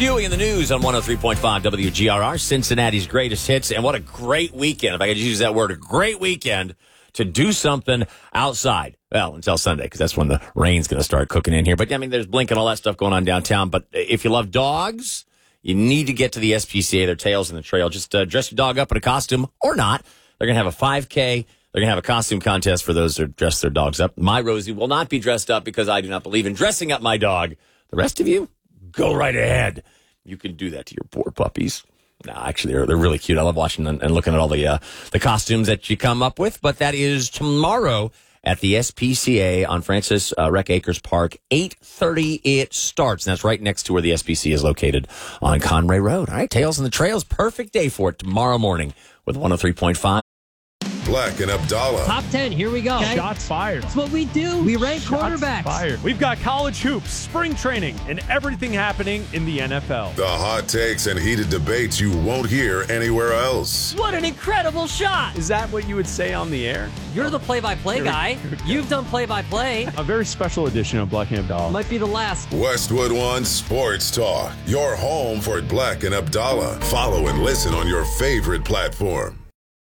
Huey in the news on 103.5 WGRR, Cincinnati's greatest hits. And what a great weekend, if I could use that word, a great weekend to do something outside. Well, until Sunday, because that's when the rain's going to start cooking in here. But, I mean, there's Blink and all that stuff going on downtown. But if you love dogs, you need to get to the SPCA. Their Tails in the Trail. Just dress your dog up in a costume or not. They're going to have a 5K. They're going to have a costume contest for those that dress their dogs up. My Rosie will not be dressed up because I do not believe in dressing up my dog. The rest of you, go right ahead. You can do that to your poor puppies. No, actually, they're really cute. I love watching and looking at all the costumes that you come up with. But that is tomorrow at the SPCA on Francis Rec Acres Park. 8:30 it starts. And that's right next to where the SPCA is located on Conway Road. All right, Tails in the Trails. Perfect day for it tomorrow morning with 103.5. Black and Abdallah. Top 10, here we go. Okay. Shots fired. That's what we do. We rank quarterbacks. Fired. We've got college hoops, spring training, and everything happening in the NFL. The hot takes and heated debates you won't hear anywhere else. What an incredible shot. Is that what you would say on the air? You're the play-by-play guy. You've done play-by-play. A very special edition of Black and Abdallah. Might be the last. Westwood One Sports Talk. Your home for Black and Abdallah. Follow and listen on your favorite platform.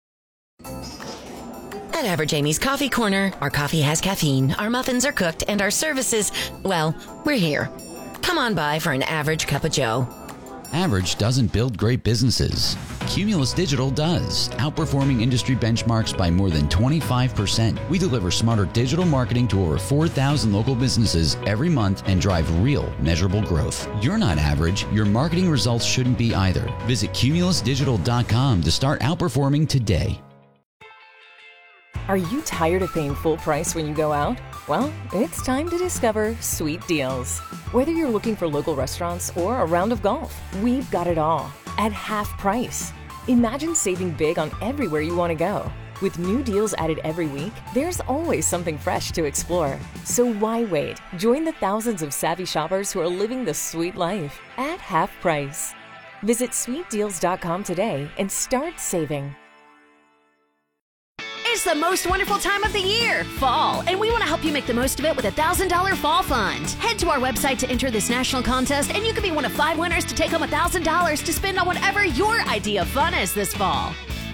At Average Amy's Coffee Corner, our coffee has caffeine, our muffins are cooked, and our services, well, we're here. Come on by for an average cup of joe. Average doesn't build great businesses. Cumulus Digital does, outperforming industry benchmarks by more than 25%. We deliver smarter digital marketing to over 4,000 local businesses every month and drive real, measurable growth. You're not average. Your marketing results shouldn't be either. Visit cumulusdigital.com to start outperforming today. Are you tired of paying full price when you go out? Well, it's time to discover Sweet Deals. Whether you're looking for local restaurants or a round of golf, we've got it all at half price. Imagine saving big on everywhere you want to go. With new deals added every week, there's always something fresh to explore. So why wait? Join the thousands of savvy shoppers who are living the sweet life at half price. Visit sweetdeals.com today and start saving. It's the most wonderful time of the year, fall, and we want to help you make the most of it with a $1,000 fall fund. Head to our website to enter this national contest, and you could be one of 5 winners to take home $1,000 to spend on whatever your idea of fun is this fall.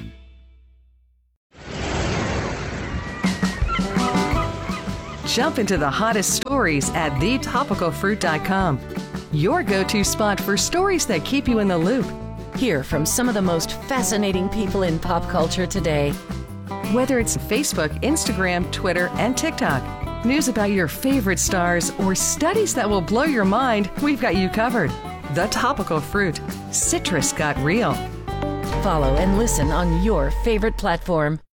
Jump into the hottest stories at thetopicalfruit.com. Your go-to spot for stories that keep you in the loop. Hear from some of the most fascinating people in pop culture today. Whether it's Facebook, Instagram, Twitter, and TikTok, news about your favorite stars, or studies that will blow your mind, we've got you covered. The Topical Fruit. Citrus got real. Follow and listen on your favorite platform.